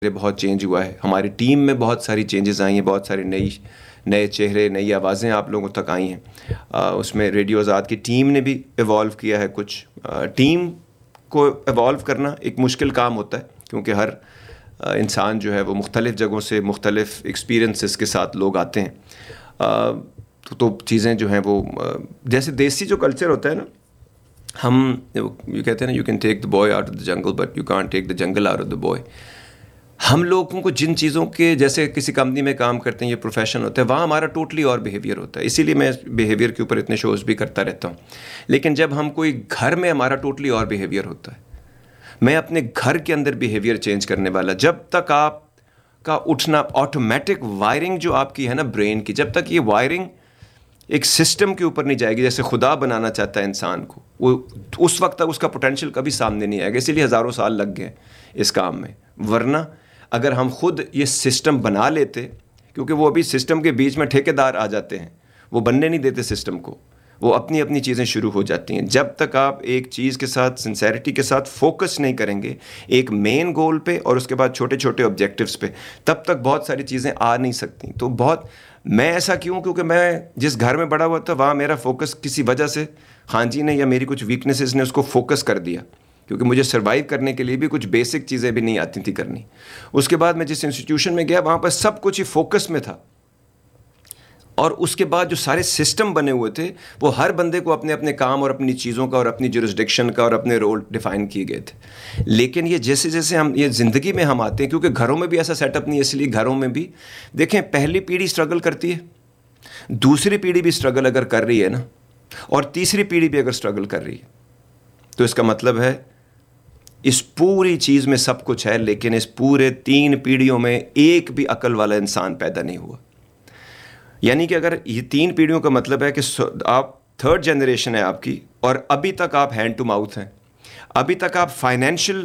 بہت چینج ہوا ہے. ہماری ٹیم میں بہت ساری چینجز آئی ہیں, بہت سارے نئے چہرے, نئی آوازیں آپ لوگوں تک آئی ہیں. اس میں ریڈیو آزاد کی ٹیم نے بھی ایوالو کیا ہے کچھ. ٹیم کو ایوالو کرنا ایک مشکل کام ہوتا ہے, کیونکہ ہر انسان جو ہے وہ مختلف جگہوں سے مختلف ایکسپیرینسز کے ساتھ لوگ آتے ہیں. تو چیزیں جو ہیں وہ جیسے دیسی جو کلچر ہوتا ہے نا, ہم یہ کہتے ہیں نا, you can take the boy out of the جنگل بٹ یو کانٹ ٹیک دا جنگل آؤٹ آف دا بوائے. ہم لوگوں کو جن چیزوں کے, جیسے کسی کمپنی میں کام کرتے ہیں, یہ پروفیشن ہوتا ہے, وہاں ہمارا ٹوٹلی اور بیہیویئر ہوتا ہے. اسی لیے میں بیہیویئر کے اوپر اتنے شوز بھی کرتا رہتا ہوں. لیکن جب ہم کوئی گھر میں, ہمارا ٹوٹلی اور بیہیویئر ہوتا ہے. میں اپنے گھر کے اندر بیہیویئر چینج کرنے والا, جب تک آپ کا اٹھنا آٹومیٹک وائرنگ جو آپ کی ہے نا برین کی, جب تک یہ وائرنگ ایک سسٹم کے اوپر نہیں جائے گی جیسے خدا بنانا چاہتا ہے انسان کو, وہ اس وقت تک اس کا پوٹینشیل کبھی سامنے نہیں آئے گا. اسی لیے ہزاروں سال لگ گئے اس کام میں. ورنہ اگر ہم خود یہ سسٹم بنا لیتے, کیونکہ وہ ابھی سسٹم کے بیچ میں ٹھیکیدار آ جاتے ہیں, وہ بننے نہیں دیتے سسٹم کو, وہ اپنی اپنی چیزیں شروع ہو جاتی ہیں. جب تک آپ ایک چیز کے ساتھ سنسیریٹی کے ساتھ فوکس نہیں کریں گے ایک مین گول پہ اور اس کے بعد چھوٹے چھوٹے آبجیکٹیوز پہ, تب تک بہت ساری چیزیں آ نہیں سکتی. تو میں ایسا کیوں, کیونکہ میں جس گھر میں بڑا ہوا تھا وہاں میرا فوکس کسی وجہ سے خان جی نے یا میری کچھ ویکنیسز نے اس کو فوکس کر دیا, کیونکہ مجھے سروائیو کرنے کے لیے بھی کچھ بیسک چیزیں بھی نہیں آتی تھی کرنی. اس کے بعد میں جس انسٹیٹیوشن میں گیا وہاں پر سب کچھ ہی فوکس میں تھا, اور اس کے بعد جو سارے سسٹم بنے ہوئے تھے وہ ہر بندے کو اپنے اپنے کام اور اپنی چیزوں کا اور اپنی جورسڈکشن کا اور اپنے رول ڈیفائن کیے گئے تھے. لیکن یہ جیسے جیسے ہم یہ زندگی میں ہم آتے ہیں, کیونکہ گھروں میں بھی ایسا سیٹ اپ نہیں ہے, اس لیے گھروں میں بھی دیکھیں پہلی پیڑھی اسٹرگل کرتی ہے, دوسری پیڑھی بھی اسٹرگل اگر کر رہی ہے نا, اور تیسری پیڑھی بھی اگر اسٹرگل کر رہی ہے, تو اس کا مطلب ہے اس پوری چیز میں سب کچھ ہے, لیکن اس پورے 3 پیڑھیوں میں ایک بھی عقل والا انسان پیدا نہیں ہوا. یعنی کہ اگر یہ 3 پیڑھیوں کا مطلب ہے کہ آپ 3rd جنریشن ہے آپ کی, اور ابھی تک آپ ہینڈ ٹو ماؤتھ ہیں, ابھی تک آپ فائنینشیل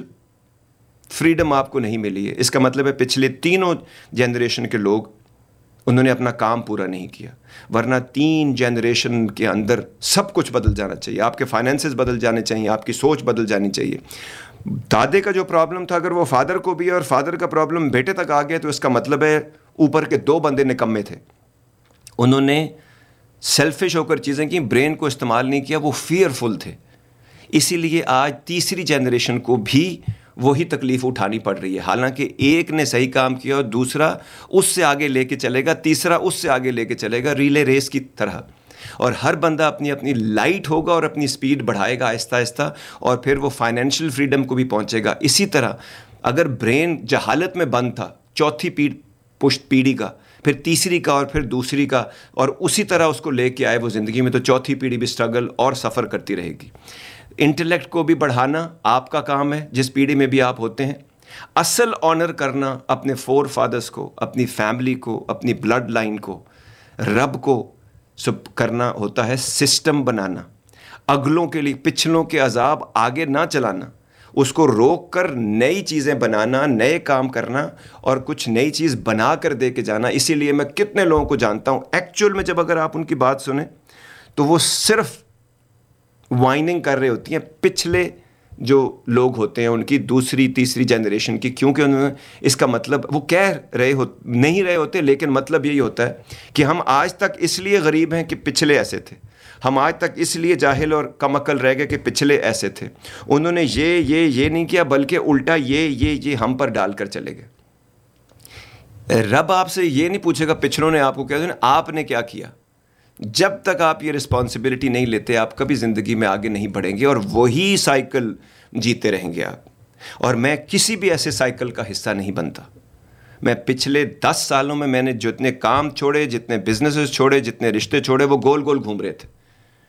فریڈم آپ کو نہیں ملی ہے. اس کا مطلب ہے پچھلے 3 جنریشن کے لوگ, انہوں نے اپنا کام پورا نہیں کیا. ورنہ 3 جنریشن کے اندر سب کچھ بدل جانا چاہیے. آپ کے فائنینسز بدل جانے چاہیے, آپ کی سوچ بدل جانی چاہیے. دادے کا جو پرابلم تھا اگر وہ فادر کو بھی, اور فادر کا پرابلم بیٹے تک آ گیا, تو اس کا مطلب ہے اوپر کے 2 بندے نکمے تھے. انہوں نے سیلفش ہو کر چیزیں کی, برین کو استعمال نہیں کیا, وہ فیئرفل تھے. اسی لیے آج تیسری جنریشن کو بھی وہی تکلیف اٹھانی پڑ رہی ہے. حالانکہ ایک نے صحیح کام کیا اور دوسرا اس سے آگے لے کے چلے گا, تیسرا اس سے آگے لے کے چلے گا, ریلے ریس کی طرح. اور ہر بندہ اپنی اپنی لائٹ ہوگا اور اپنی سپیڈ بڑھائے گا آہستہ آہستہ, اور پھر وہ فائنینشیل فریڈم کو بھی پہنچے گا. اسی طرح اگر برین جہالت میں بند تھا, چوتھی پشت پیڑھی کا, پھر تیسری کا, اور پھر دوسری کا, اور اسی طرح اس کو لے کے آئے وہ زندگی میں, تو چوتھی پیڑھی بھی اسٹرگل اور سفر کرتی رہے گی. انٹلیکٹ کو بھی بڑھانا آپ کا کام ہے, جس پیڑھی میں بھی آپ ہوتے ہیں. اصل آنر کرنا اپنے فور فادرز کو, اپنی فیملی کو, اپنی بلڈ لائن کو, رب کو سب کرنا ہوتا ہے. سسٹم بنانا, اگلوں کے لیے پچھلوں کے عذاب آگے نہ چلانا, اس کو روک کر نئی چیزیں بنانا, نئے کام کرنا, اور کچھ نئی چیز بنا کر دے کے جانا. اسی لیے میں کتنے لوگوں کو جانتا ہوں ایکچوئل میں جب اگر آپ ان کی بات سنیں تو وہ صرف وائننگ کر رہے ہوتی ہیں پچھلے جو لوگ ہوتے ہیں ان کی, دوسری تیسری جنریشن کی, کیونکہ انہوں نے اس کا مطلب وہ کہہ رہے نہیں رہے ہوتے, لیکن مطلب یہی ہوتا ہے کہ ہم آج تک اس لیے غریب ہیں کہ پچھلے ایسے تھے, ہم آج تک اس لیے جاہل اور کم عقل رہ گئے کہ پچھلے ایسے تھے, انہوں نے یہ نہیں کیا, بلکہ الٹا یہ ہم پر ڈال کر چلے گئے. رب آپ سے یہ نہیں پوچھے گا پچھلوں نے آپ کو کیا دیا, آپ نے کیا کیا. جب تک آپ یہ رسپانسبلٹی نہیں لیتے آپ کبھی زندگی میں آگے نہیں بڑھیں گے, اور وہی سائیکل جیتے رہیں گے آپ. اور میں کسی بھی ایسے سائیکل کا حصہ نہیں بنتا. میں پچھلے 10 سالوں میں نے جتنے کام چھوڑے, جتنے بزنسز چھوڑے, جتنے رشتے چھوڑے, وہ گول گول گھوم رہے تھے.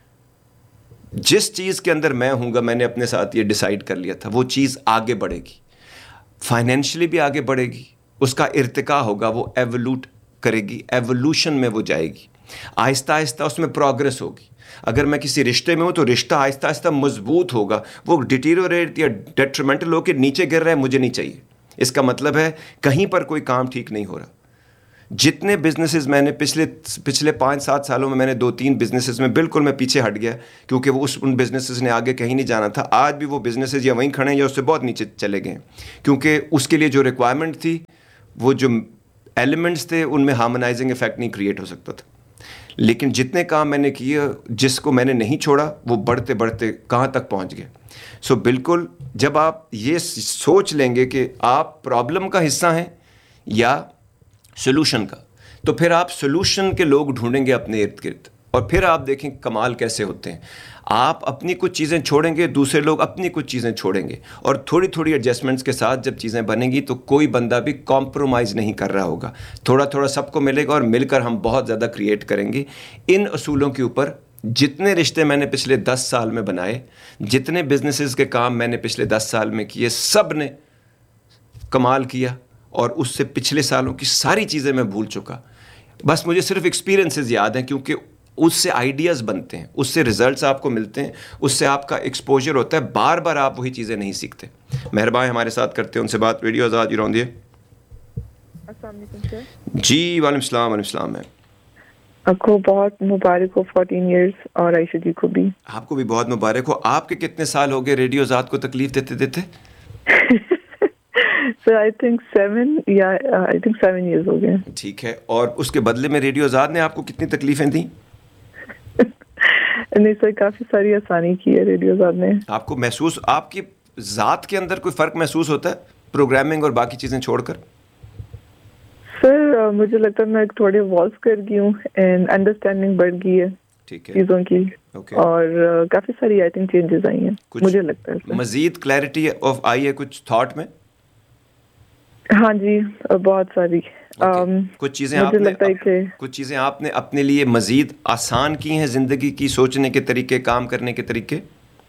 جس چیز کے اندر میں ہوں گا, میں نے اپنے ساتھ یہ ڈیسائیڈ کر لیا تھا, وہ چیز آگے بڑھے گی, فائنینشلی بھی آگے بڑھے گی, اس کا ارتقا ہوگا, وہ ایوولوٹ کرے گی, ایوولوشن میں وہ جائے گی, آہستہ آہستہ اس میں پروگرس ہوگی. اگر میں کسی رشتے میں ہوں تو رشتہ آہستہ آہستہ مضبوط ہوگا, وہ ڈیٹیریوریٹ یا ڈیٹریمنٹل ہو کے نیچے گر رہا ہے, مجھے نہیں چاہیے. اس کا مطلب ہے کہیں پر کوئی کام ٹھیک نہیں ہو رہا. جتنے بزنسز میں نے پچھلے 5-7 سالوں میں نے 2-3 بزنسز میں بالکل میں پیچھے ہٹ گیا کیونکہ وہ ان بزنسز نے آگے کہیں نہیں جانا تھا. آج بھی وہ بزنسز یا وہیں کھڑے ہیں یا اس سے بہت نیچے چلے گئے ہیں کیونکہ اس کے لیے جو ریکوائرمنٹ تھی, وہ جو ایلیمنٹس تھے, ان میں ہارمونائزنگ افیکٹ نہیں کریٹ ہو سکتا تھا. لیکن جتنے کام میں نے کیے, جس کو میں نے نہیں چھوڑا, وہ بڑھتے بڑھتے کہاں تک پہنچ گئے. سو بالکل جب آپ یہ سوچ لیں گے کہ آپ پرابلم کا حصہ ہیں یا سلوشن کا, تو پھر آپ سلوشن کے لوگ ڈھونڈیں گے اپنے ارد گرد, اور پھر آپ دیکھیں کمال کیسے ہوتے ہیں. آپ اپنی کچھ چیزیں چھوڑیں گے, دوسرے لوگ اپنی کچھ چیزیں چھوڑیں گے, اور تھوڑی تھوڑی ایڈجسٹمنٹس کے ساتھ جب چیزیں بنیں گی تو کوئی بندہ بھی کمپرومائز نہیں کر رہا ہوگا. تھوڑا تھوڑا سب کو ملے گا اور مل کر ہم بہت زیادہ کریٹ کریں گے. ان اصولوں کے اوپر جتنے رشتے میں نے پچھلے 10 سال میں بنائے, جتنے بزنسز کے کام میں نے پچھلے 10 سال میں کیے, سب نے کمال کیا. اور اس سے پچھلے سالوں کی ساری چیزیں میں بھول چکا. بس مجھے صرف ایکسپیرینسز یاد ہیں کیونکہ اس سے آئیڈیاز بنتے ہیں, اس سے ریزلٹس آپ کو ملتے ہیں, اس سے آپ کا ایکسپوجر ہوتا ہے. بار بار آپ وہی چیزیں نہیں سیکھتے. مہربان ہمارے ساتھ کرتے ہیں ان سے بات. ریڈیو آزاد یوں روندیے. السلام علیکم سر. جی وعلیکم السلام. وعلیکم السلام میم. آپ کو بہت مبارک ہو 14 ایئرس, اور عائشہ جی کو بھی. آپ کو بھی بہت مبارک ہو. آپ کے کتنے سال ہو گئے ریڈیو آزاد کو تکلیف دیتے دیتے؟ سر آئی تھنک 7 ایئرس ہو گئے. ٹھیک ہے. اور اس کے بدلے میں ریڈیو آزاد نے آپ کو کتنی تکلیفیں دیں؟ نہیں سر, کافی ساری آسانی کی ہے ریڈیو آزاد نے. آپ کو محسوس, آپ کی ذات کے اندر کوئی فرق محسوس ہوتا ہے پروگرامنگ اور باقی چیزیں چھوڑ کر؟ سر مجھے لگتا ہے میں تھوڑے والس کر گئی ہوں, اینڈ انڈرسٹینڈنگ بڑھ گئی ہے چیزوں کی, اور کافی ساری آئی تھنک چینجز آئی ہیں مجھے لگتا ہے. مزید کلیئرٹی آئی ہے کچھ تھاٹ میں؟ ہاں جی, بہت ساری. کچھ چیزیں آپ نے اپنے لیے مزید آسان کی ہیں زندگی کی, سوچنے کے طریقے, کام کرنے کے طریقے؟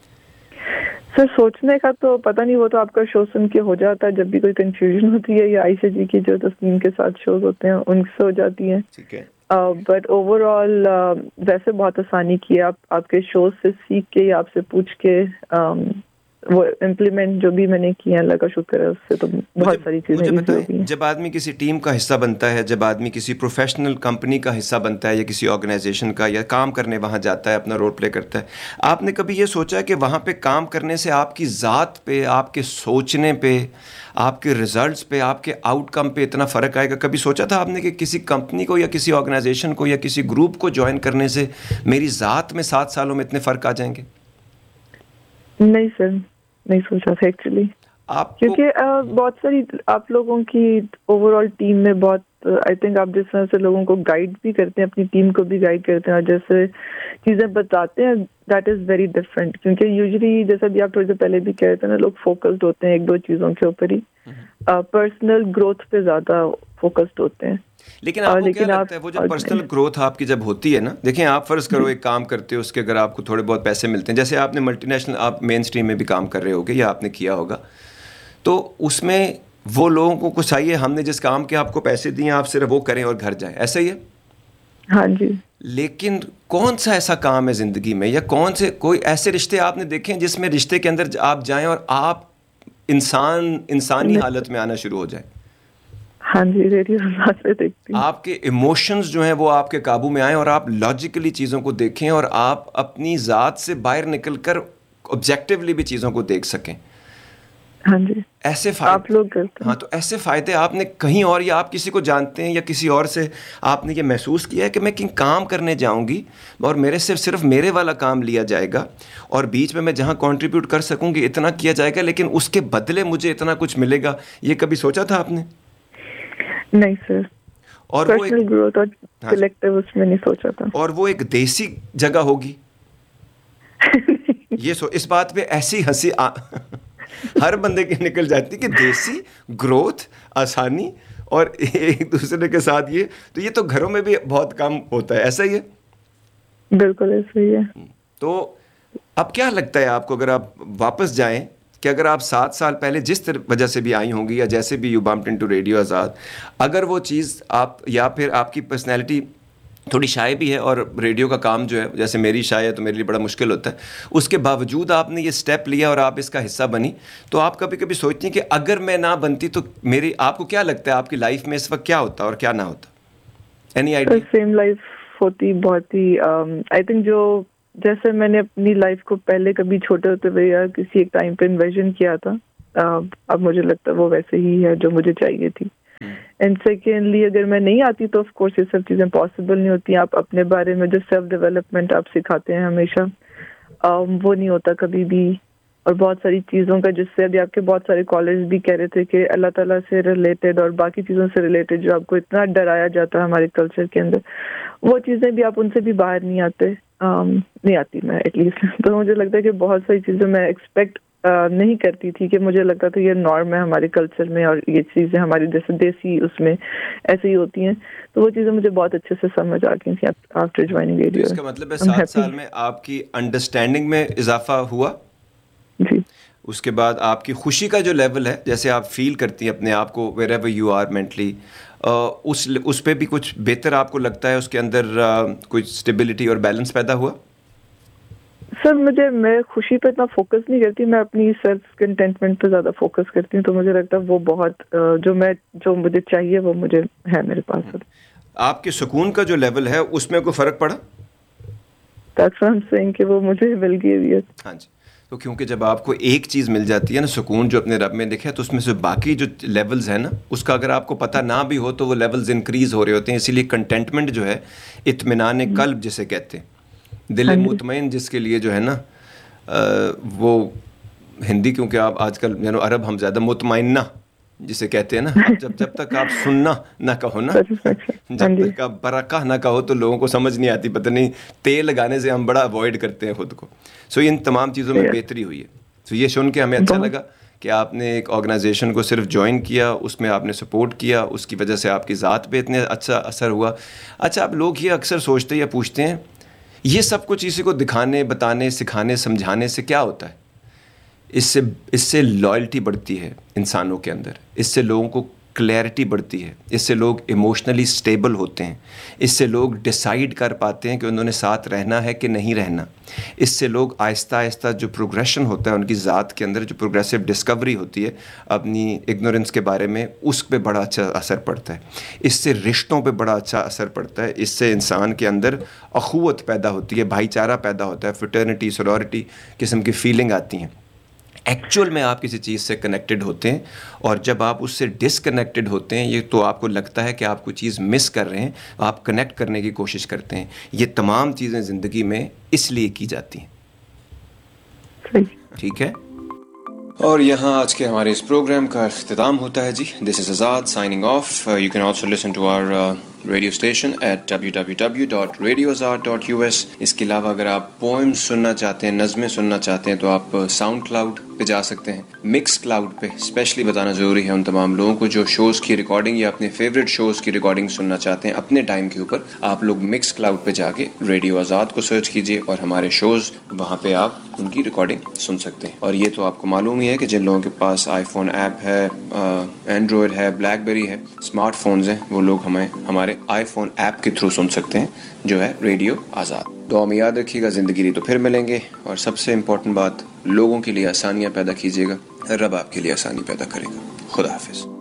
سر سوچنے کا تو پتہ نہیں, وہ تو آپ کا شو سن کے ہو جاتا ہے جب بھی کوئی کنفیوژن ہوتی ہے, یا عائشہ جی کی جو تسنیم کے ساتھ شوز ہوتے ہیں ان سے ہو جاتی ہیں. ٹھیک ہے. بٹ اوور آل ویسے بہت آسانی کی ہے. آپ کے شوز سے سیکھ کے یا آپ سے پوچھ کے وہ امپلیمنٹ جو بھی میں نے کیا, اللہ کا شکر ہے, اس سے تو بہت ساری چیزیں ایزی ہو گئی ہیں. جب آدمی کسی ٹیم کا حصہ بنتا ہے, جب آدمی کسی پروفیشنل کمپنی کا حصہ بنتا ہے یا کسی آرگنائزیشن کا, یا کام کرنے وہاں جاتا ہے, اپنا رول پلے کرتا ہے, آپ نے کبھی یہ سوچا کہ وہاں پہ کام کرنے سے آپ کی ذات پہ, آپ کے سوچنے پہ, آپ کے ریزلٹس پہ, آپ کے آؤٹ کم پہ اتنا فرق آئے گا؟ کبھی سوچا تھا آپ نے کہ کسی کمپنی کو یا کسی آرگنائزیشن کو یا کسی گروپ کو جوائن کرنے سے میری ذات میں 7 سالوں میں اتنے فرق آ جائیں گے؟ نہیں سر, نہیں سوچا تھا ایکچولی, کیونکہ بہت ساری آپ لوگوں کی اوور آل ٹیم میں بہت, آئی تھنک آپ جس طرح سے لوگوں کو گائیڈ بھی کرتے ہیں, اپنی ٹیم کو بھی گائیڈ کرتے ہیں, اور جیسے چیزیں بتاتے ہیں, دیٹ از ویری ڈفرینٹ. کیونکہ یوزلی جیسا بھی آپ تھوڑی دیر پہلے بھی کہہ رہے تھے نا, لوگ فوکسڈ ہوتے ہیں 1-2 چیزوں کے اوپر ہی, پرسنل گروتھ پہ زیادہ فوکسڈ ہوتے ہیں. لیکن آپ کو کیا لگتا ہے وہ جو پرسنل گروتھ آپ کی جب ہوتی ہے نا, دیکھیں آپ فرض کرو ایک کام کرتے ہو, اس کے اگر آپ کو تھوڑے بہت پیسے ملتے ہیں, جیسے آپ نے ملٹی نیشنل, آپ مین اسٹریم میں بھی کام کر رہے ہوگے یا آپ نے کیا ہوگا, تو اس میں وہ لوگوں کو کچھ چاہیے, ہم نے جس کام کے آپ کو پیسے دیے آپ صرف وہ کریں اور گھر جائیں, ایسا ہی ہے؟ ہاں جی. لیکن کون سا ایسا کام ہے زندگی میں, یا کون سے کوئی ایسے رشتے آپ نے دیکھے ہیں جس میں رشتے کے اندر آپ جائیں اور آپ انسانی حالت میں آنا شروع ہو جائیں؟ ہاں جی, ریڈیو آزاد پہ دیکھتی ہوں. آپ کے ایموشنز جو ہیں وہ آپ کے قابو میں آئیں اور آپ لاجیکلی چیزوں کو دیکھیں, اور آپ اپنی ذات سے باہر نکل کر آبجیکٹیولی بھی چیزوں کو دیکھ سکیں. ہاں جی, ایسے آپ لوگ کرتے ہیں. ہاں, تو ایسے فائدے آپ نے کہیں اور, یا آپ کسی کو جانتے ہیں یا کسی اور سے آپ نے یہ محسوس کیا ہے کہ میں کہیں کام کرنے جاؤں گی اور میرے سے صرف میرے والا کام لیا جائے گا, اور بیچ میں جہاں کنٹریبیوٹ کر سکوں گی اتنا کیا جائے گا, لیکن اس کے بدلے مجھے اتنا کچھ ملے گا؟ یہ کبھی سوچا تھا آپ نے؟ نہیں سر, اور پرسنل گروتھ اور کلیکٹیو اس میں نہیں سوچا تھا. اور وہ ایک دیسی جگہ ہوگی. یہ اس بات پہ ایسی ہنسی ہر بندے کی نکل جاتی کہ دیسی گروتھ, آسانی, اور ایک دوسرے کے ساتھ یہ تو گھروں میں بھی بہت کم ہوتا ہے, ایسا ہی ہے؟ بالکل ایسا ہی ہے. تو اب کیا لگتا ہے آپ کو, اگر آپ واپس جائیں, کہ اگر آپ 7 سال پہلے جس وجہ سے بھی آئی ہوں گی, یا جیسے بھی یو بمپڈ انٹو ریڈیو آزاد, اگر وہ چیز آپ, یا پھر آپ کی پرسنالٹی تھوڑی شائع بھی ہے, اور ریڈیو کا کام جو ہے جیسے میری شائع ہے تو میرے لیے بڑا مشکل ہوتا ہے, اس کے باوجود آپ نے یہ سٹیپ لیا اور آپ اس کا حصہ بنی, تو آپ کبھی کبھی سوچتی ہیں کہ اگر میں نہ بنتی تو آپ کو کیا لگتا ہے آپ کی لائف میں اس وقت کیا ہوتا اور کیا نہ ہوتا؟ Any idea? सेम लाइफ होती बहुत ही आई थिंक जो जैसे मैंने अपनी लाइफ को पहले कभी छोटे होते हुए या किसी एक टाइम पे इन्विजन किया था, अब मुझे लगता है वो वैसे ही है जो मुझे चाहिए थी. एंड सेकेंडली अगर मैं नहीं आती तो ऑफ कोर्स ये सब चीज़ें पॉसिबल नहीं होती. आप अपने बारे में जो सेल्फ डेवलपमेंट आप सिखाते हैं हमेशा, वो नहीं होता कभी भी. और बहुत सारी चीज़ों का जिससे अभी आपके बहुत सारे कॉलेज भी कह रहे थे कि अल्लाह ताला से रिलेटेड और बाकी चीज़ों से रिलेटेड जो आपको इतना डराया जाता है हमारे कल्चर के अंदर, वो चीज़ें भी आप उनसे भी बाहर नहीं आते. नहीं आती मैं एटलीस्ट. तो मुझे लगता है कि बहुत सारी चीज़ें मैं एक्सपेक्ट नहीं करती थी कि मुझे लगता था ये नॉर्म है हमारे कल्चर में और ये चीज़ें हमारी जैसे देसी उसमें ऐसे ही होती हैं. तो वो चीज़ें मुझे बहुत अच्छे से समझ आ गई थी आफ्टर ज्वाइनिंग रेडियो. इसका मतलब है 7 साल में आपकी अंडरस्टैंडिंग में इजाफा हुआ जी. उसके बाद आपकी खुशी का जो लेवल है, जैसे आप फील करती हैं अपने आप को where ever you are mentally, उस पे भी कुछ बेहतर आपको लगता है, उसके अंदर कुछ स्टेबिलिटी और बैलेंस पैदा हुआ? सर मैं खुशी पे इतना फोकस नहीं करती, मैं अपनी सेल्फ कंटेंटमेंट पे ज़्यादा फोकस करती हूँ. तो मुझे लगता है वो बहुत जो मुझे चाहिए वो मुझे है मेरे पास. आपके सुकून का जो लेवल है उसमें कोई फ़र्क पड़ा? That's why I'm saying कि वो मुझे मिल गई है. हाँ जी. तो क्योंकि जब आपको एक चीज़ मिल जाती है ना, सुकून जो अपने रब में दिखे, तो उसमें से बाकी जो लेवल्स हैं ना, उसका अगर आपको पता ना भी हो तो वो लेवल्स इंक्रीज़ हो रहे होते हैं. इसीलिए कंटेंटमेंट जो है, इत्मीनान कल्ब जिसे कहते हैं, दिल मुतमईन जिसके लिए जो है ना, वो हिंदी, क्योंकि आप आजकल अरब हम ज़्यादा मुतमईना जिसे कहते हैं ना, जब तक आप सुनना ना कहो ना, जब तक आप बरक़ा ना कहो तो लोगों को समझ नहीं आती. पता नहीं तेल लगाने से हम बड़ा अवॉइड करते हैं खुद को. सो इन तमाम चीज़ों में बेहतरी हुई है. तो ये सुन के हमें अच्छा लगा कि आपने एक ऑर्गेनाइजेशन को सिर्फ ज्वाइन किया, उसमें आपने सपोर्ट किया, उसकी वजह से आपकी ज़ात पे इतने अच्छा असर हुआ. अच्छा, आप लोग ये अक्सर सोचते या पूछते हैं, ये सब कुछ इसी को दिखाने, बताने, सिखाने, समझाने से क्या होता है? इससे लॉयल्टी बढ़ती है इंसानों के अंदर, इससे लोगों को क्लैरिटी बढ़ती है, इससे लोग इमोशनली स्टेबल होते हैं, इससे लोग डिसाइड कर पाते हैं कि उन्होंने साथ रहना है कि नहीं रहना. इससे लोग आहिस्ता आहिस्ता जो प्रोग्रेशन होता है उनकी ज़ात के अंदर, जो प्रोग्रेसिव डिस्कवरी होती है अपनी इग्नोरेंस के बारे में, उस पर बड़ा अच्छा असर पड़ता है. इससे रिश्तों पे बड़ा अच्छा असर पड़ता है. इससे इंसान के अंदर अखुवत पैदा होती है, भाईचारा पैदा होता है, फ्रेटर्निटी, सॉलिडरिटी किस्म की फीलिंग आती हैं. एक्चुअल में आप किसी चीज़ से कनेक्टेड होते हैं, और जब आप उससे डिसकनेक्टेड होते हैं, ये तो आपको लगता है कि आप कोई चीज़ मिस कर रहे हैं, आप कनेक्ट करने की कोशिश करते हैं. ये तमाम चीज़ें ज़िंदगी में इसलिए की जाती हैं. ठीक है. और यहाँ आज के हमारे इस प्रोग्राम का इख्तिताम होता है जी. This is Azad signing off. You can also listen to our radio station at www.radioazad.us. इसके अलावा अगर आप पोएम्स सुनना चाहते हैं, नज़में सुनना चाहते हैं, तो आप साउंड क्लाउड पे जा सकते हैं. मिक्स क्लाउड पे स्पेशली बताना ज़रूरी है उन तमाम लोगों को जो शोज़ की रिकॉर्डिंग या अपने फेवरेट शोज़ की रिकॉर्डिंग सुनना चाहते हैं अपने टाइम के ऊपर. आप लोग मिक्स क्लाउड पे जाके रेडियो आज़ाद को सर्च कीजिए और हमारे शोज़ वहाँ पे आप उनकी रिकॉर्डिंग सुन सकते हैं. और ये तो आपको मालूम ही है कि जिन लोगों के पास आईफोन ऐप है, एंड्रॉयड है, ब्लैकबेरी है, स्मार्टफोन्स हैं, वो लोग हमें हमारे आईफोन ऐप के थ्रू सुन सकते हैं, जो है रेडियो आज़ाद. दुआ में याद रखिएगा, ज़िंदगी नहीं तो फिर मिलेंगे. और सबसे इम्पोर्टेंट बात, लोगों के लिए आसानियाँ पैदा कीजिएगा, रब आपके लिए आसानी पैदा करेगा. खुदा हाफिज़.